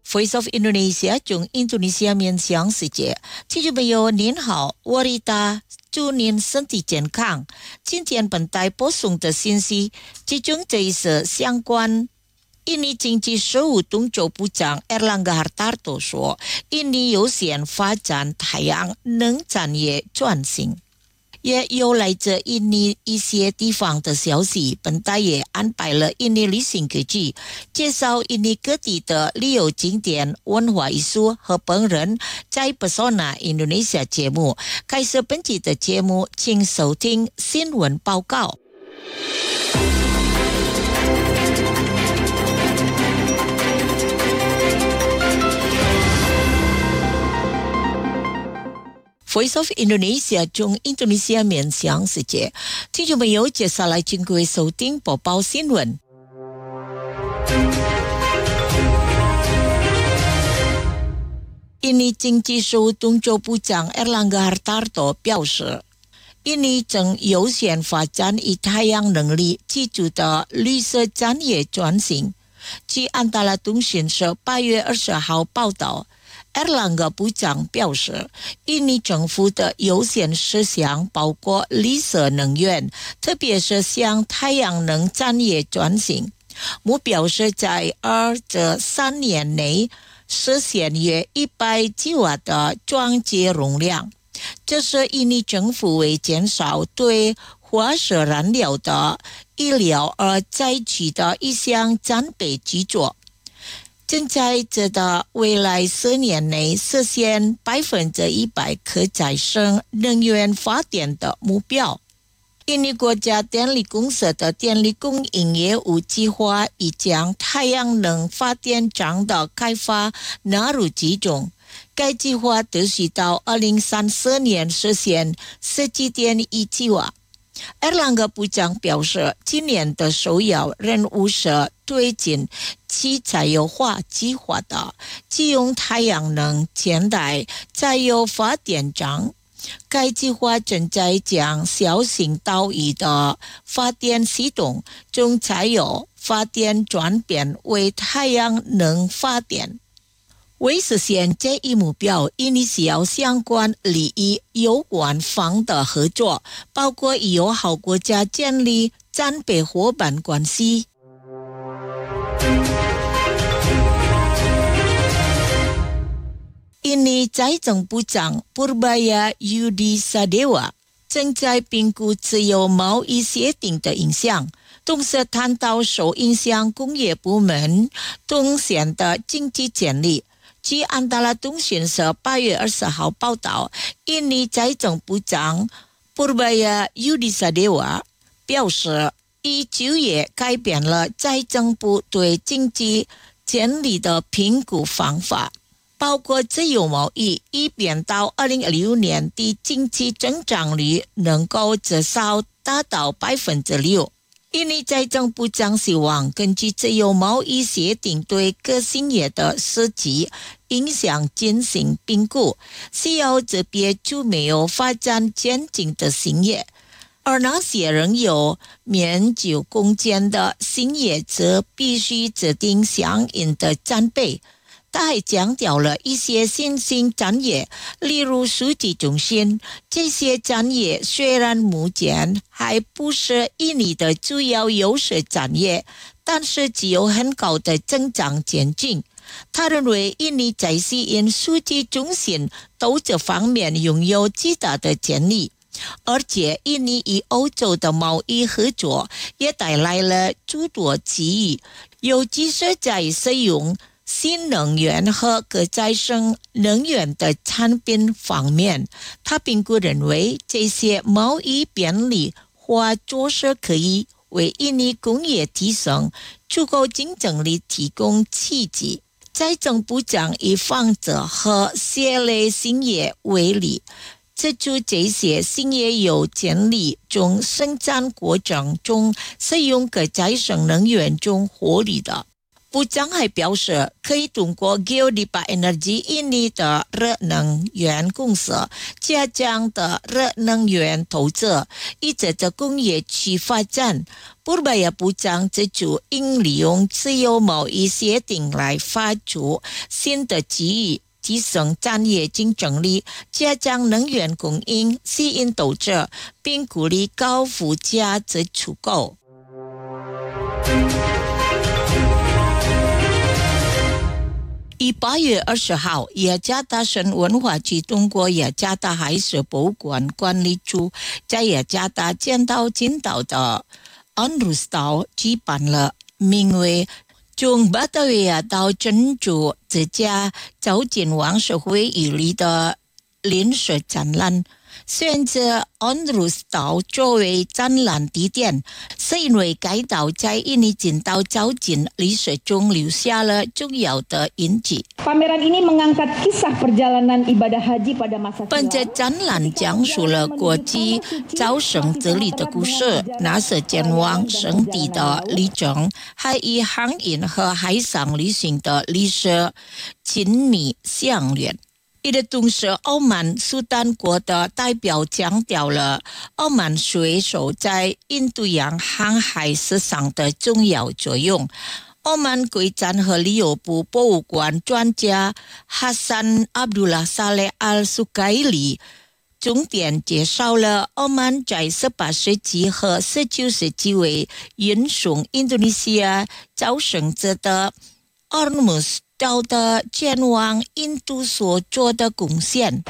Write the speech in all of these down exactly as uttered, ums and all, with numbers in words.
Voice of Indonesia 从印度尼西亚面向世界，听众朋友您好，我是大，祝您身体健康。今天本台播送的信息集中这是相关印尼经济事务东州部长 Erlangga Hartarto 说，印尼优先发展太阳能产业转型。也有来自印尼一些地方的消息，本台也安排了印尼旅行日记，介绍印尼各地的旅游景点、文化艺术和本人在 Pesona Indonesia 节目。开始本期的节目，请收听新闻报告。Voice of Indonesia 从印度尼西亚面向世界，听众朋友接下来请各位收听播报新闻。印尼经济事务东州部长 Erlangga Hartarto 表示，印尼正优先发展以太阳能力基础的绿色产业转型。据安达拉通讯社八月二十号报道，Erlangga 部长表示，印尼政府的优先事项包括绿色能源，特别是向太阳能产业转型，目标是在二至三年内实现约一百吉瓦的装机容量。这是印尼政府为减少对化石燃料的医疗而采取的一项战备举措，正在这的未来十年内实现百分之一百可再生能源发电的目标。印尼国家电力公司的电力供应业务计划已将太阳能发电厂的开发纳入其中。该计划持续到二零三四年实现十七点一吉瓦。Erlangga 部长表示，今年的首要任务是推进其柴油化计划的既用太阳能现代柴油发电厂。该计划正在将小型岛屿的发电系统从柴油发电转变为太阳能发电。为实现这一目标，印尼需要相关利益有关方的合作，包括与友好国家建立战备伙伴关系。印尼财政部长 Purbaya Yudisadewa 正在评估自由贸易协定的影响，同时探讨受影响工业部门贡献的经济潜力。据安达拉通讯社八月二十号报道，印尼财政部长 Purbaya Yudisadewa 表示，已九月改变了财政部对经济潜力的评估方法，包括自由贸易，以便到二零二六年的经济增长率能够至少达到百分之六。印尼财政部长希望根据自由贸易协定对各行业的实际影响进行评估，需要识别出没有发展前景的行业，而那些仍有面就空间的行业则必须制定相应的战备。他还强调了一些新兴产业，例如数据中心。这些产业虽然目前还不是印尼的主要优势产业，但是具有很高的增长前景。他认为印尼在吸引数据中心投资方面拥有极大的潜力，而且印尼与欧洲的贸易合作也带来了诸多机遇，尤其是在使用新能源和可再生能源的产品方面。他评估认为，这些贸易便利化措施可以为印尼工业提升出口竞争力提供契机。财政部长以纺织和鞋类新业为例，指出这些新业有潜力从生产过程中使用可再生能源中获利的。 部长还表示，可以通过 Geodipa Energy 印尼的热能源公司加强的热能源投资，以及在工业区发展。Purbaya 部长指出，应利用自由贸易协定来发出新的机遇，提升产业竞争力，加强能源供应，吸引投资，并鼓励高附加值出口。以八月二十号，雅加达省文化局通过雅加达海事博物馆管理处在雅加达建岛群岛的 Onrus 岛举办了名为从巴达维亚到珍珠之家走进王社会以里的临时展览。选择 Onrus 岛作为展览地点，是因为该岛在印尼群岛走进历史中留下了重要的印记。 Pameran ini mengangkat kisah perjalanan ibadah haji pada masa 本届展览讲述了国际招生之旅的故事，那是前往圣地的历程，还与航运和海上旅行的历史紧密相连。一的同时，澳门苏丹国的代表强调了澳门水手在印度洋航海史上的重要作用。澳门国展和旅游部博物馆专家哈桑阿卜杜拉萨勒尔苏盖里重点介绍了澳门在十八世纪和十九世纪为运送印度尼西亚招生者的 Ormus岛的前往印度所做的贡献。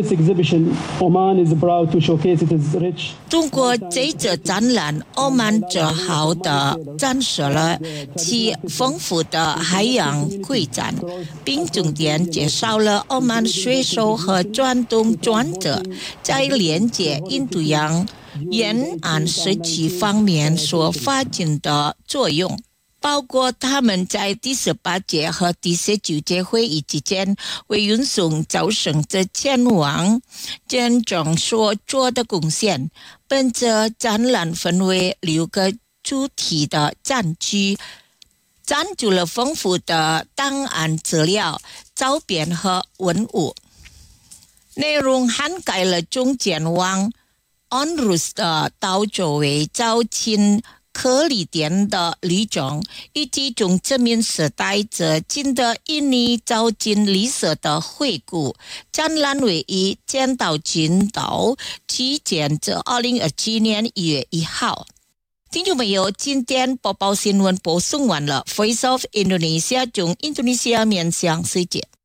通过这次展览，澳门正好的展示了其丰富的海洋规展，并重点介绍了澳门水手和传统船只在连接印度洋沿岸时期方面所发展的作用。包括他们在第十八届和第十九届会议之间为运送招生者前往真正所做的贡献。本次展览分为六个主题的展区，展出了丰富的档案资料、照片和文物，内容涵盖了从前往 Onrus 的岛作为招亲可里点的旅程，以及从殖民时代至今的印尼走进历史的回顾。展览为于建岛群岛期间至二零二七年一月一号。听众朋友，今天播报新闻播送完了。Voice of Indonesia 从印度尼西亚面向世界。